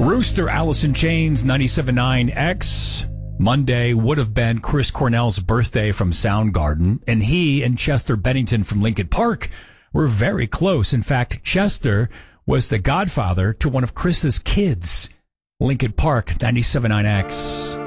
Rooster, Alice in Chains, 97.9X. Monday would have been Chris Cornell's birthday from Soundgarden, and he and Chester Bennington from Linkin Park were very close. In fact, Chester was the godfather to one of Chris's kids. Linkin Park, 97.9X.